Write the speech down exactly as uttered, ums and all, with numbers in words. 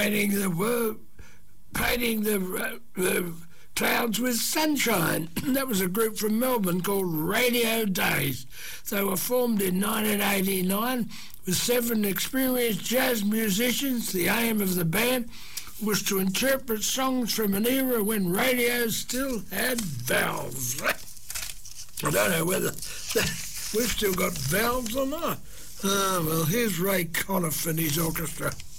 painting the world, painting the, uh, the clouds with sunshine. That was a group from Melbourne called Radio Days. They were formed in nineteen eighty-nine with seven experienced jazz musicians. The aim of the band was to interpret songs from an era when radio still had valves. I don't know whether we've still got valves or not. Ah, well, here's Ray Conniff and his orchestra.